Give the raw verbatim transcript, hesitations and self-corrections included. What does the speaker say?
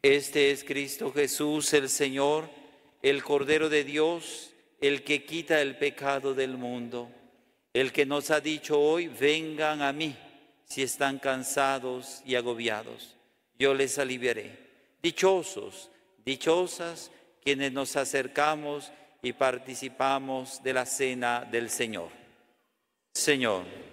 Este es Cristo Jesús, el Señor, el Cordero de Dios, el que quita el pecado del mundo, el que nos ha dicho hoy: vengan a mí si están cansados y agobiados, yo les aliviaré. Dichosos, dichosas quienes nos acercamos y participamos de la cena del Señor. Señor,